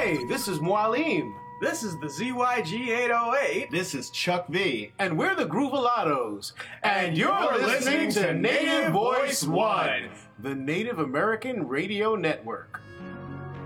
Hey, this is Mualim. This is the ZYG808. This is Chuck V. And we're the Groovalados. And you're listening to Native Voice One, the Native American Radio Network.